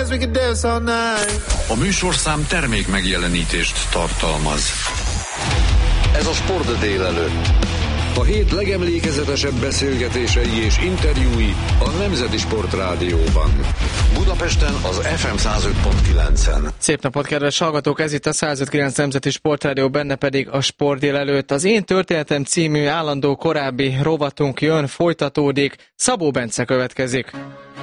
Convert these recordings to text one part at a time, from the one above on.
we could dance all night. A műsorszám termék megjelenítést tartalmaz. Ez a Sport délelőtt. A hét legemlékezetesebb beszélgetései és interjúi a Nemzeti Sport Rádióban. Budapesten az FM 105.9-en. Szép napot, kedves hallgatók! Ez itt a 105.9 Nemzeti Sport Rádió, benne pedig a Sport délelőtt. Az Én történetem című állandó korábbi rovatunk jön, folytatódik. Szabó Bence következik.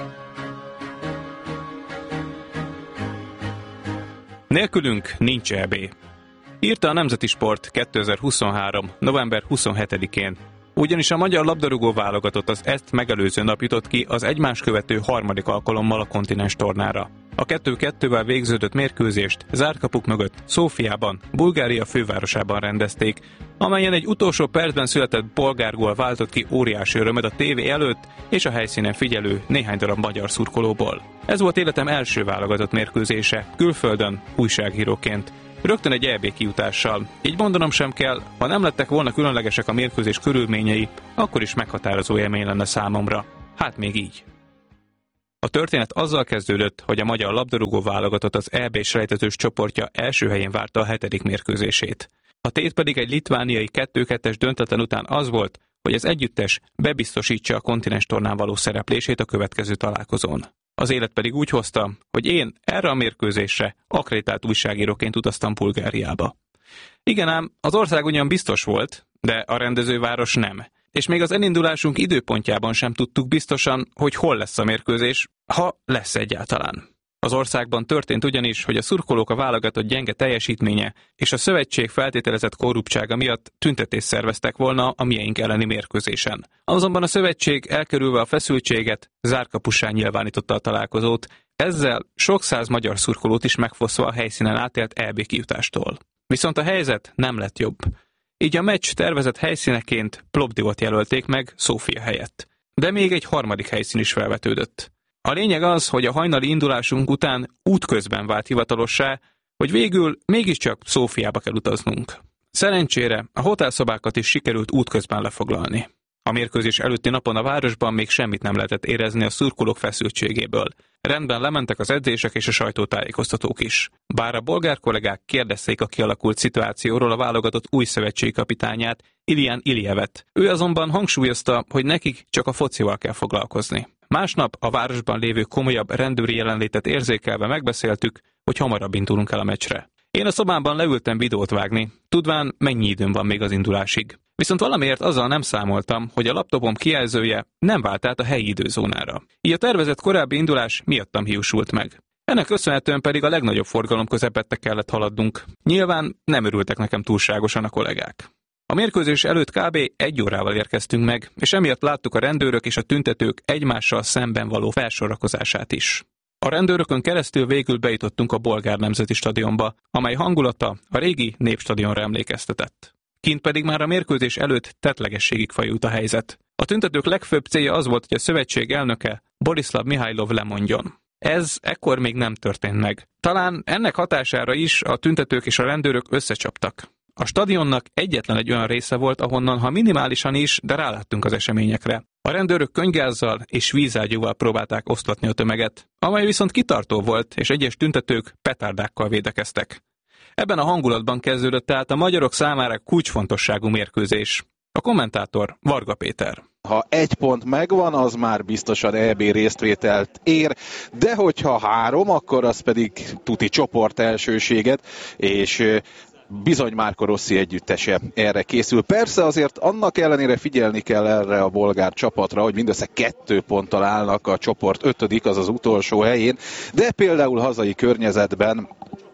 Nélkülünk nincs EB. Írta a Nemzeti Sport 2023. november 27-én, ugyanis a magyar labdarúgó válogatott az ezt megelőző nap jutott ki az egymást követő harmadik alkalommal a kontinens tornára. A 2-2-vel végződött mérkőzést zárt kapuk mögött Szófiában, Bulgária fővárosában rendezték, amelyen egy utolsó percben született bolgárgól váltott ki óriási örömet a tévé előtt és a helyszínen figyelő néhány darab magyar szurkolóból. Ez volt életem első válogatott mérkőzése, külföldön, újságíróként. Rögtön egy EB kijutással. Így mondanom sem kell, ha nem lettek volna különlegesek a mérkőzés körülményei, akkor is meghatározó élmény lenne számomra. Hát még így. A történet azzal kezdődött, hogy a magyar labdarúgó válogatott az EB selejtezős csoportja első helyén várta a 7. mérkőzését. A tét pedig egy litvániai 2-2-es döntetlen után az volt, hogy az együttes bebiztosítsa a kontinens tornán való szereplését a következő találkozón. Az élet pedig úgy hozta, hogy én erre a mérkőzésre akkreditált újságíróként utaztam Bulgáriába. Igen ám, az ország ugyan biztos volt, de a rendezőváros nem. És még az elindulásunk időpontjában sem tudtuk biztosan, hogy hol lesz a mérkőzés, ha lesz egyáltalán. Az országban történt ugyanis, hogy a szurkolók a válogatott gyenge teljesítménye és a szövetség feltételezett korruptsága miatt tüntetést szerveztek volna a mieink elleni mérkőzésen. Azonban a szövetség elkerülve a feszültséget zárkapussá nyilvánította a találkozót, ezzel sok száz magyar szurkolót is megfosztva a helyszínen átélt EB kijutástól. Viszont a helyzet nem lett jobb. Így a meccs tervezett helyszíneként Plovdivot jelölték meg Szófia helyett. De még egy harmadik helyszín is felvetődött. A lényeg az, hogy a hajnali indulásunk után útközben vált hivatalossá, hogy végül mégiscsak Szófiába kell utaznunk. Szerencsére a hotelszobákat is sikerült útközben lefoglalni. A mérkőzés előtti napon a városban még semmit nem lehetett érezni a szurkolók feszültségéből. Rendben lementek az edzések és a sajtótájékoztatók is. Bár a bolgár kollégák kérdezték a kialakult szituációról a válogatott új szövetségi kapitányát, Ilián Iljevet. Ő azonban hangsúlyozta, hogy nekik csak a focival kell foglalkozni. Másnap a városban lévő komolyabb rendőri jelenlétet érzékelve megbeszéltük, hogy hamarabb indulunk el a meccsre. Én a szobámban leültem videót vágni, tudván mennyi időm van még az indulásig. Viszont valamiért azzal nem számoltam, hogy a laptopom kijelzője nem vált át a helyi időzónára. Így a tervezett korábbi indulás miattam hiúsult meg. Ennek köszönhetően pedig a legnagyobb forgalom közepette kellett haladnunk. Nyilván nem örültek nekem túlságosan a kollégák. A mérkőzés előtt kb. 1 órával érkeztünk meg, és emiatt láttuk a rendőrök és a tüntetők egymással szemben való felsorakozását is. A rendőrökön keresztül végül bejutottunk a bolgár nemzeti stadionba, amely hangulata a régi népstadionra emlékeztetett. Kint pedig már a mérkőzés előtt tettlegességig fajult a helyzet. A tüntetők legfőbb célja az volt, hogy a szövetség elnöke Borislav Mihajlov lemondjon. Ez ekkor még nem történt meg. Talán ennek hatására is a tüntetők és a rendőrök összecsaptak. A stadionnak egyetlen egy olyan része volt, ahonnan, ha minimálisan is, de ráláttunk az eseményekre. A rendőrök könyvgázzal és vízágyúval próbálták oszlatni a tömeget, amely viszont kitartó volt, és egyes tüntetők petárdákkal védekeztek. Ebben a hangulatban kezdődött tehát a magyarok számára kulcsfontosságú mérkőzés. A kommentátor Varga Péter. Ha 1 pont megvan, az már biztosan EB résztvételt ér, de hogyha 3, akkor az pedig tuti csoport elsőséget, és bizony Marco Rossi együttese erre készül. Persze azért annak ellenére figyelni kell erre a bolgár csapatra, hogy mindössze 2 ponttal állnak a csoport 5., azaz utolsó helyén, de például hazai környezetben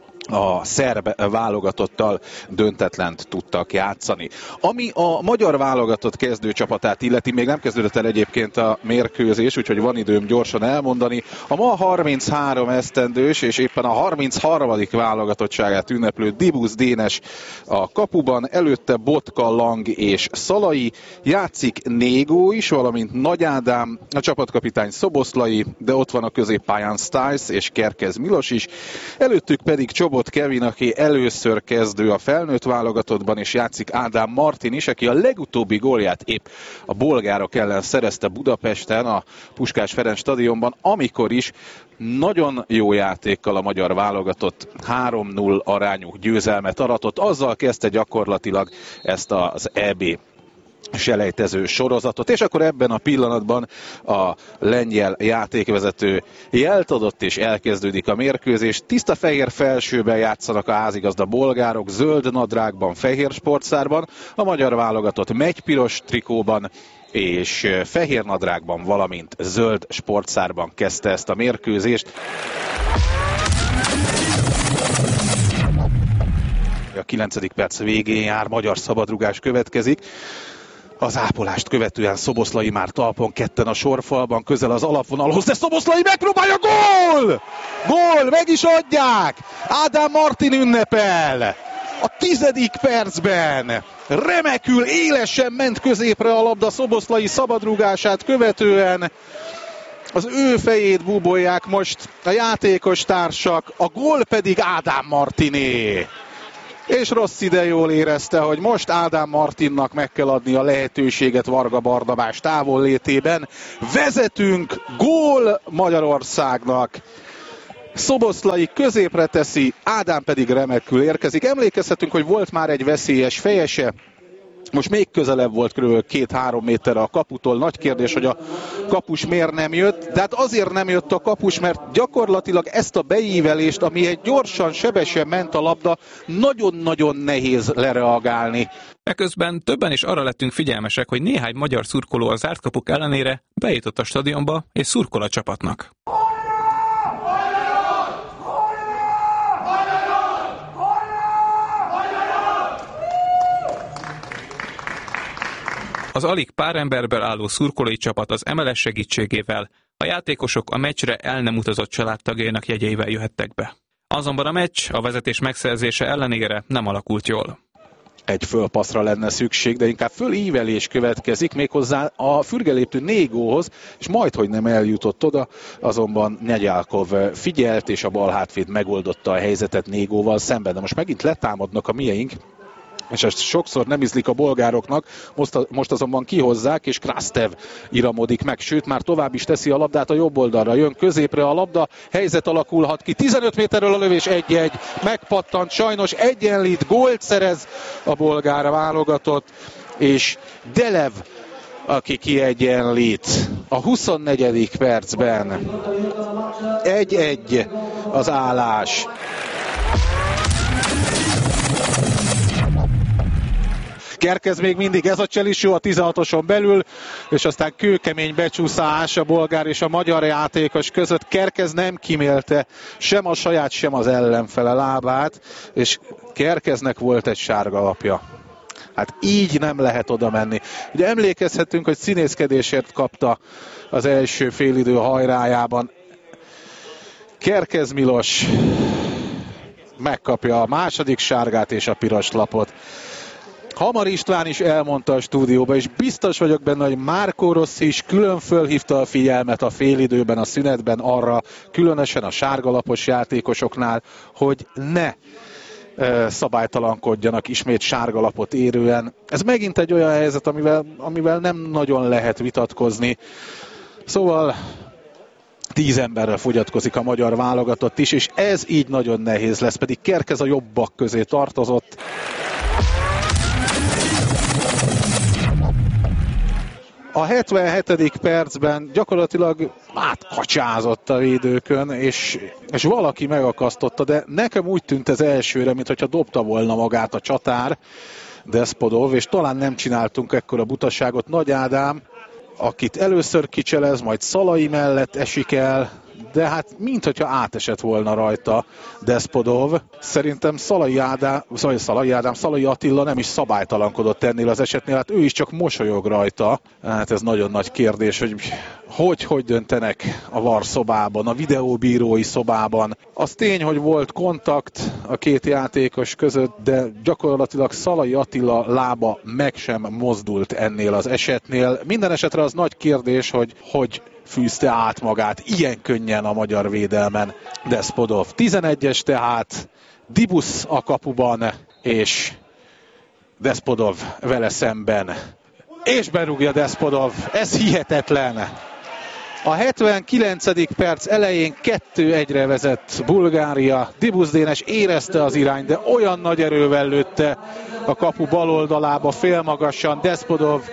a szerb válogatottal döntetlent tudtak játszani. Ami a magyar válogatott kezdőcsapatát illeti, még nem kezdődött el egyébként a mérkőzés, úgyhogy van időm gyorsan elmondani. A ma 33 esztendős és éppen a 33. válogatottságát ünneplő Dibusz Dénes a kapuban, előtte Botka, Lang és Szalai, játszik Négó is, valamint Nagy Ádám, a csapatkapitány Szoboszlai, de ott van a középpályán Stiles és Kerkez Milos is, előttük pedig Csobot Tóth Kevin, aki először kezdő a felnőtt válogatottban, és játszik Ádám Martin is, aki a legutóbbi gólját épp a bolgárok ellen szerezte Budapesten, a Puskás Ferenc stadionban, amikor is nagyon jó játékkal a magyar válogatott 3-0 arányú győzelmet aratott. Azzal kezdte gyakorlatilag ezt az EB selejtező sorozatot, és akkor ebben a pillanatban a lengyel játékvezető jelt adott, és elkezdődik a mérkőzés. Tiszta fehér felsőben játszanak a házigazda bolgárok, zöld nadrágban, fehér sportszárban, a magyar válogatott megypiros trikóban és fehér nadrágban, valamint zöld sportszárban kezdte ezt a mérkőzést. A 9. perc végén jár, magyar szabadrugás következik. Az ápolást követően Szoboszlai már talpon, ketten a sorfalban, közel az alapvonalhoz, de Szoboszlai megpróbálja, gól! Gól, meg is adják! Ádám Martin ünnepel! A 10. percben remekül, élesen ment középre a labda Szoboszlai szabadrugását követően. Az ő fejét búbolják most a játékos társak, a gól pedig Ádám Martiné. És rossz ide jól érezte, hogy most Ádám Martinnak meg kell adni a lehetőséget Varga Barnabás távollétében. Vezetünk, gól Magyarországnak. Szoboszlai középre teszi, Ádám pedig remekül érkezik. Emlékezhetünk, hogy volt már egy veszélyes fejese. Most még közelebb volt kb. 2-3 méterre a kaputól. Nagy kérdés, hogy a kapus miért nem jött. De hát azért nem jött a kapus, mert gyakorlatilag ezt a beívelést, ami egy gyorsan, sebesen ment a labda, nagyon-nagyon nehéz lereagálni. Eközben többen is arra lettünk figyelmesek, hogy néhány magyar szurkoló a zárt kapuk ellenére bejutott a stadionba és szurkol a csapatnak. Az alig pár emberből álló szurkolói csapat az MLS segítségével, a játékosok a meccsre el nem utazott családtagjainak jegyeivel jöhettek be. Azonban a meccs a vezetés megszerzése ellenére nem alakult jól. Egy fölpasszra lenne szükség, de inkább fölívelés következik, méghozzá a fürgeléptő Négóhoz, és majdhogy nem eljutott oda, azonban Negyálkov figyelt, és a bal hátvéd megoldotta a helyzetet Négóval szemben. De most megint letámadnak a mieink, és ezt sokszor nem ízlik a bolgároknak, most azonban kihozzák, és Krastev iramodik meg, sőt már tovább is teszi a labdát a jobb oldalra, jön középre a labda, helyzet alakulhat ki, 15 méterről a lövés, 1-1, megpattant, sajnos egyenlít, gólt szerez a bolgár válogatott, és Delev, aki kiegyenlít a 24. percben. 1-1 az állás. Kerkez még mindig, ez a Cselisó a 16-oson belül, és aztán kőkemény becsúszás a bolgár és a magyar játékos között. Kerkez nem kímélte sem a saját, sem az ellenfele lábát, és Kerkeznek volt egy sárga lapja. Hát így nem lehet oda menni. Ugye emlékezhetünk, hogy színészkedésért kapta az első félidő hajrájában. Kerkez Milos megkapja a második sárgát és a piros lapot. Hamar István is elmondta a stúdióba, és biztos vagyok benne, hogy Marco Rossi is külön fölhívta a figyelmet a félidőben, a szünetben arra, különösen a sárgalapos játékosoknál, hogy ne szabálytalankodjanak ismét sárgalapot érően. Ez megint egy olyan helyzet, amivel nem nagyon lehet vitatkozni. Szóval 10 emberrel fogyatkozik a magyar válogatott is, és ez így nagyon nehéz lesz, pedig Kerkez a jobbak közé tartozott. A 77. percben gyakorlatilag átkacsázott a védőkön, és valaki megakasztotta, de nekem úgy tűnt ez elsőre, mintha dobta volna magát a csatár, Despodov, és talán nem csináltunk ekkora butaságot. Nagy Ádám, akit először kicselez, majd Szalai mellett esik el, de hát minthogyha átesett volna rajta Despodov. Szerintem Szalai Attila nem is szabálytalankodott ennél az esetnél, hát ő is csak mosolyog rajta. Hát ez nagyon nagy kérdés, hogy döntenek a VAR szobában, a videóbírói szobában. Az tény, hogy volt kontakt a két játékos között, de gyakorlatilag Szalai Attila lába meg sem mozdult ennél az esetnél. Minden esetre az nagy kérdés, hogy fűzte át magát ilyen könnyen a magyar védelmen Despodov. 11-es tehát, Dibusz a kapuban, és Despodov vele szemben. És berúgja Despodov, ez hihetetlen! A 79. perc elején 2-1-re vezet Bulgária. Dibusz Dénes érezte az irányt, de olyan nagy erővel lőtte a kapu bal oldalába félmagasan Despodov,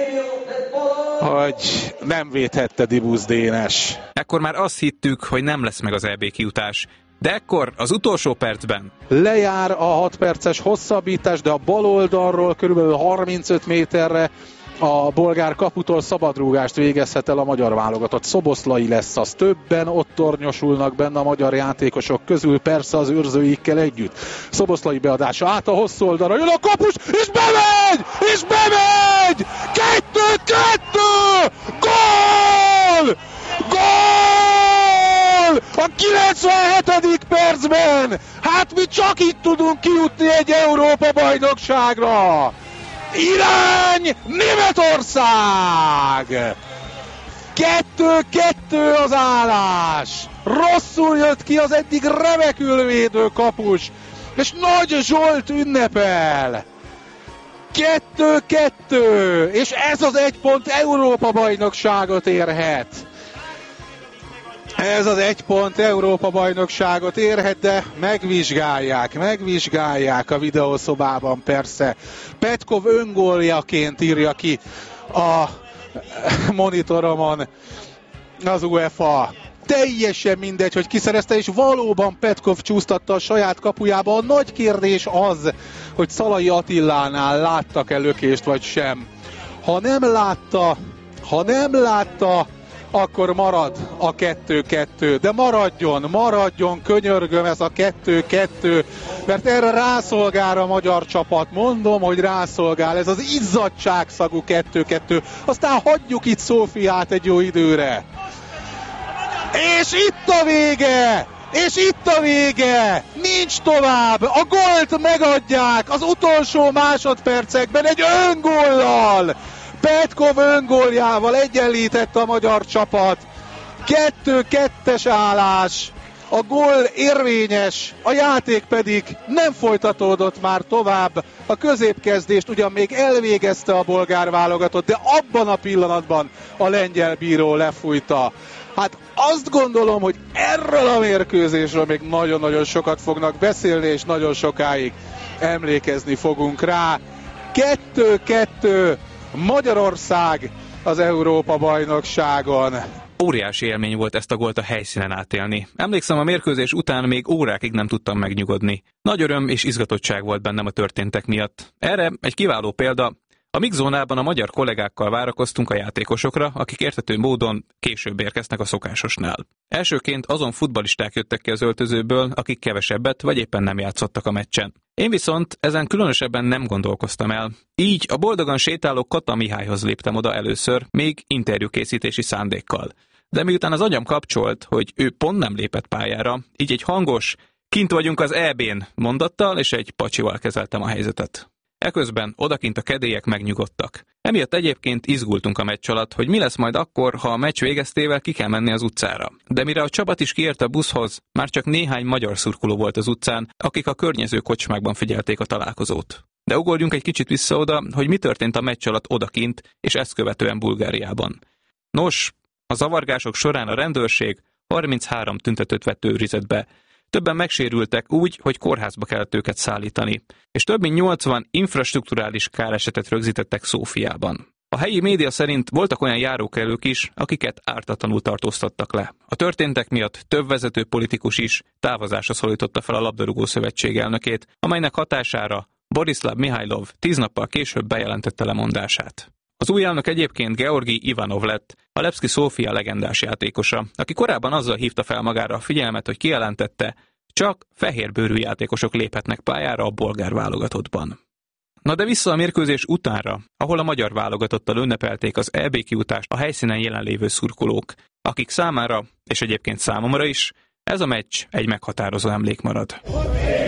hogy nem védhette Dibusz Dénes. Ekkor már azt hittük, hogy nem lesz meg az EB kijutás. De ekkor az utolsó percben lejár a 6 perces hosszabbítás, de a bal oldalról körülbelül 35 méterre a bolgár kaputól szabadrúgást végezhet el a magyar válogatott. Szoboszlai lesz az, többen ott tornyosulnak benne a magyar játékosok közül, persze az őrzőikkel együtt. Szoboszlai beadása át a hosszú oldalra, jön a kapus, és bemegy! És bemegy! 2-2! Gól! Gól! A 97. percben! Hát mi csak itt tudunk kijutni egy Európa-bajnokságra! Irány Németország! 2-2 az állás! Rosszul jött ki az eddig remekül védő kapus, és Nagy Zsolt ünnepel! 2-2, és ez az 1 pont Európa-bajnokságot érhet. Ez az 1 pont Európa-bajnokságot érhet, de megvizsgálják a videószobában persze. Petkov öngóljaként írja ki a monitoromon az UEFA. Teljesen mindegy, hogy kiszerezte, és valóban Petkov csúsztatta a saját kapujába. A nagy kérdés az, hogy Szalai Attilánál láttak-e lökést vagy sem. Ha nem látta, akkor marad a 2-2, de maradjon, könyörgöm ez a 2-2, mert erre rászolgál a magyar csapat, mondom, hogy rászolgál, ez az izzadságszagú 2-2, aztán hagyjuk itt Szófiát egy jó időre. És itt a vége, nincs tovább, a gólt megadják az utolsó másodpercekben egy öngóllal. Petkov öngóljával egyenlített a magyar csapat. 2-2-es állás. A gól érvényes, a játék pedig nem folytatódott már tovább. A középkezdést ugyan még elvégezte a bolgár válogatott, de abban a pillanatban a lengyel bíró lefújta. Hát azt gondolom, hogy erről a mérkőzésről még nagyon-nagyon sokat fognak beszélni, és nagyon sokáig emlékezni fogunk rá. 2-2 Magyarország az Európa-bajnokságon. Óriási élmény volt ezt a gólt a helyszínen átélni. Emlékszem, a mérkőzés után még órákig nem tudtam megnyugodni. Nagy öröm és izgatottság volt bennem a történtek miatt. Erre egy kiváló példa. A mixzónában a magyar kollégákkal várakoztunk a játékosokra, akik érthető módon később érkeznek a szokásosnál. Elsőként azon futballisták jöttek ki az öltözőből, akik kevesebbet vagy éppen nem játszottak a meccsen. Én viszont ezen különösebben nem gondolkoztam el. Így a boldogan sétáló Kata Mihályhoz léptem oda először, még interjúkészítési szándékkal. De miután az agyam kapcsolt, hogy ő pont nem lépett pályára, így egy hangos, kint vagyunk az EB-n mondattal és egy pacsival kezeltem a helyzetet. Eközben odakint a kedélyek megnyugodtak. Emiatt egyébként izgultunk a meccs alatt, hogy mi lesz majd akkor, ha a meccs végeztével ki kell menni az utcára. De mire a csapat is kiért a buszhoz, már csak néhány magyar szurkoló volt az utcán, akik a környező kocsmákban figyelték a találkozót. De ugorjunk egy kicsit vissza oda, hogy mi történt a meccs alatt odakint, és ezt követően Bulgáriában. Nos, a zavargások során a rendőrség 33 tüntetőt vett őrizetbe. Többen megsérültek úgy, hogy kórházba kellett őket szállítani, és több mint 80 infrastrukturális káresetet rögzítettek Szófiában. A helyi média szerint voltak olyan járókelők is, akiket ártatlanul tartóztattak le. A történtek miatt több vezető politikus is távozásra szólította fel a Labdarúgó Szövetség elnökét, amelynek hatására Borislav Mihajlov 10 nappal később bejelentette lemondását. Az új elnök egyébként Georgi Ivanov lett, a Levski Szófia legendás játékosa, aki korábban azzal hívta fel magára a figyelmet, hogy kijelentette, csak fehérbőrű játékosok léphetnek pályára a bolgár válogatottban. Na de vissza a mérkőzés utánra, ahol a magyar válogatottal ünnepelték az EB kijutást a helyszínen jelenlévő szurkolók, akik számára, és egyébként számomra is, ez a meccs egy meghatározó emlék marad.